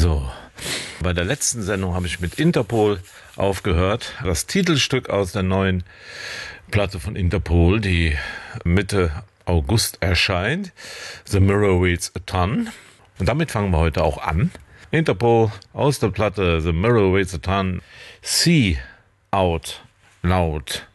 So, bei der letzten Sendung habe ich mit Interpol aufgehört. Das Titelstück aus der neuen Platte von Interpol, die Mitte August erscheint, The Mirror Weighs a Ton. Und damit fangen wir heute auch an. Interpol aus der Platte The Mirror Weighs a Ton, See Out Loud.